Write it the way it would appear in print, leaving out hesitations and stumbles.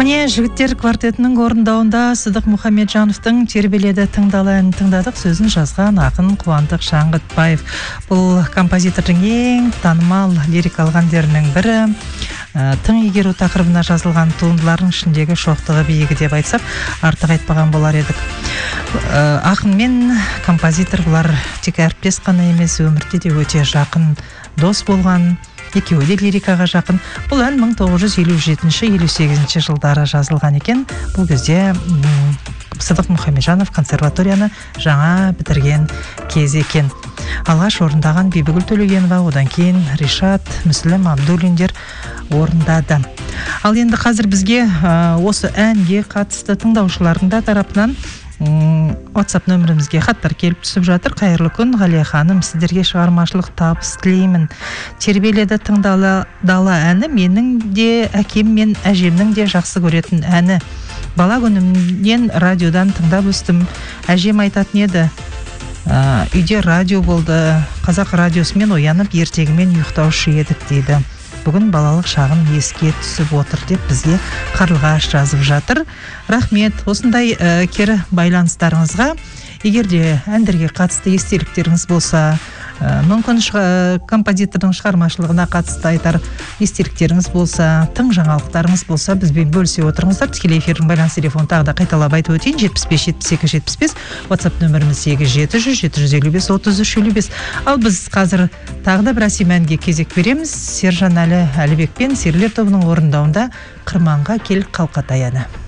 Міне жігіттер квартетінің орындауында Сыдық Мұхамеджановтың тербеледі тыңдала әнін тыңдадық. Сөзін жазған ақын Қуандық Шаңғытбаев. Бұл композитордың ең танымал лирикалық әндерінің бірі. Тың игеру тақырыбына жазылған туындылардың ішіндегі шоқтығы биігі деп айтсақ, артық айтпаған болар едік. Ақын мен композитор бұлар тек әріптес қана емес, өмірде де өте жақын дос болған. Екеуі де лирикаға жақын. Бұл ән 1957-58 жылдары жазылған екен. Бұл кезде Сыдық Мұхамеджанов консерваторияны жаңа бітірген кез екен. Алғаш орындаған Бибігүл Төлегенова, одан кейін Ришат, Мүслім Абдуллиндер орындады. Ал енді қазір бізге осы әнге қатысты тыңдаушылардың да тарапынан WhatsApp нөмірімізге хаттар келіп түсіп жатыр. Қайырлы күн, Ғалия ханым, сіздерге шығармашылық табыс тілеймін. Тербеледі тыңдала әні менің де әкем мен әжемнің де жақсы көретін әні. Бала күнімнен радиодан тыңдап өстім. Әжем айтатын еді, үйде радио болды, қазақ радиосымен оянып ертегімен ұйықтаушы едік дейді. Бүгін балалық шағым еске түсіп отыр деп бізге Қарлығаш жазып жатыр. Рахмет, осындай кері байланыстарыңызға. Егер де әндерге қатысты естеліктеріңіз болса, мүмкін композитордың шығармашылығына қатысты айтар естеліктеріңіз болса, тың жаңалықтарыңыз болса, бізбен бөлісе отырыңыздар. Тікелей эфирдің байланыс телефонын тағы да қайталап айтып өтейін: 75-72-75, WhatsApp нөміріміз 8700-750-3355. Ал біз қазір тағы да бір әсем әнге кезек береміз. Сержан Әлібек пен Серілер тобының орындауында Қырманға кел қалқатай әні.